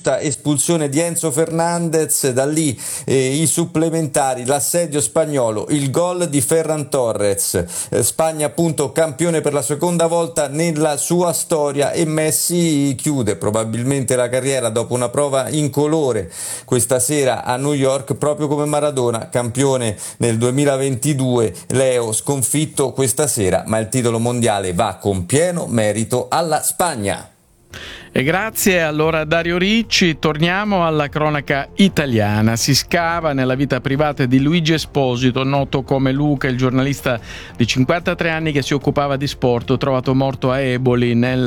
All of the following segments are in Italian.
ingiusta espulsione di Enzo Fernandez, da lì i supplementari, l'assedio spagnolo, il gol di Ferran Torres, Spagna appunto campione per la seconda volta nella sua storia, e Messi chiude probabilmente la carriera dopo una prova incolore questa sera a New York, proprio come Maradona, campione nel 2022. Leo sconfitto questa sera, ma il titolo mondiale va con pieno merito alla Spagna. E grazie allora a Dario Ricci. Torniamo alla cronaca italiana. Si scava nella vita privata di Luigi Esposito, noto come Luca, il giornalista di 53 anni che si occupava di sport, trovato morto a Eboli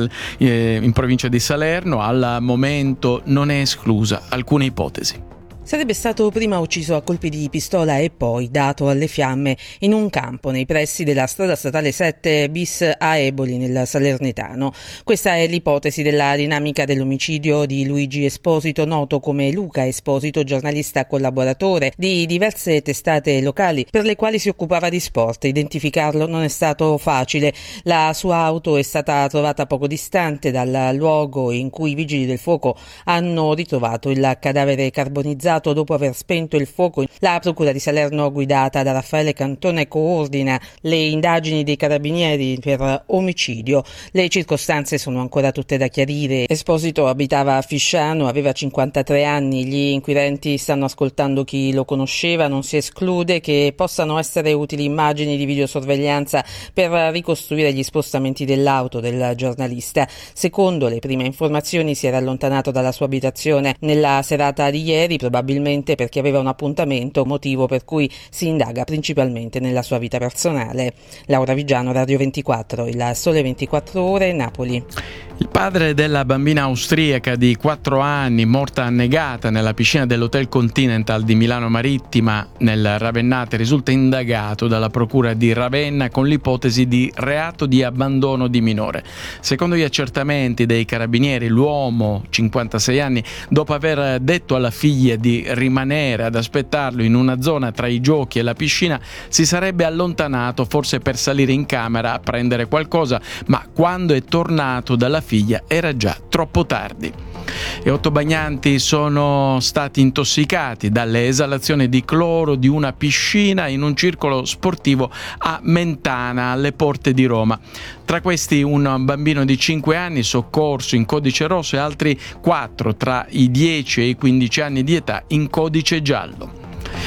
in provincia di Salerno. Al momento non è esclusa alcuna ipotesi. Sarebbe stato prima ucciso a colpi di pistola e poi dato alle fiamme in un campo nei pressi della strada statale 7 bis a Eboli, nel Salernitano. Questa è l'ipotesi della dinamica dell'omicidio di Luigi Esposito, noto come Luca Esposito, giornalista collaboratore di diverse testate locali per le quali si occupava di sport. Identificarlo non è stato facile. La sua auto è stata trovata poco distante dal luogo in cui i vigili del fuoco hanno ritrovato il cadavere carbonizzato dopo aver spento il fuoco. La procura di Salerno, guidata da Raffaele Cantone, coordina le indagini dei carabinieri per omicidio. Le circostanze sono ancora tutte da chiarire. Esposito abitava a Fisciano, aveva 53 anni. Gli inquirenti stanno ascoltando chi lo conosceva. Non si esclude che possano essere utili immagini di videosorveglianza per ricostruire gli spostamenti dell'auto del giornalista. Secondo le prime informazioni si era allontanato dalla sua abitazione nella serata di ieri, probabilmente perché aveva un appuntamento, motivo per cui si indaga principalmente nella sua vita personale. Laura Vigiano, Radio 24, il Sole 24 Ore, Napoli. Il padre della bambina austriaca di 4 anni, morta annegata nella piscina dell'Hotel Continental di Milano Marittima nel Ravennate, risulta indagato dalla procura di Ravenna con l'ipotesi di reato di abbandono di minore. Secondo gli accertamenti dei carabinieri, l'uomo, 56 anni, dopo aver detto alla figlia di rimanere ad aspettarlo in una zona tra i giochi e la piscina, si sarebbe allontanato forse per salire in camera a prendere qualcosa, ma quando è tornato dalla figlia era già troppo tardi. E 8 bagnanti sono stati intossicati dalle esalazioni di cloro di una piscina in un circolo sportivo a Mentana, alle porte di Roma. Tra questi un bambino di 5 anni soccorso in codice rosso e altri 4 tra i 10 e i 15 anni di età in codice giallo.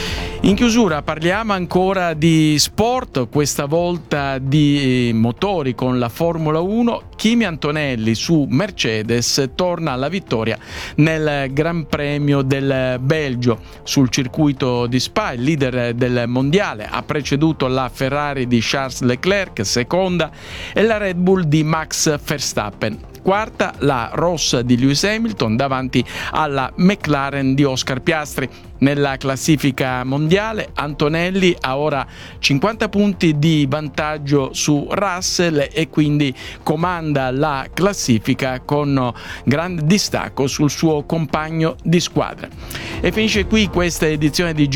In chiusura parliamo ancora di sport, questa volta di motori con la Formula 1. Kimi Antonelli su Mercedes torna alla vittoria nel Gran Premio del Belgio. Sul circuito di Spa, il leader del mondiale ha preceduto la Ferrari di Charles Leclerc, seconda, e la Red Bull di Max Verstappen. Quarta la rossa di Lewis Hamilton davanti alla McLaren di Oscar Piastri. Nella classifica mondiale Antonelli ha ora 50 punti di vantaggio su Russell e quindi comanda la classifica con grande distacco sul suo compagno di squadra. E finisce qui questa edizione di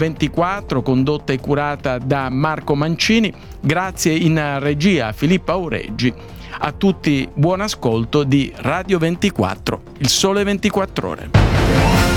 GR24, condotta e curata da Marco Mancini. Grazie in regia a Filippo Aureggi. A tutti buon ascolto di Radio 24, il Sole 24 Ore.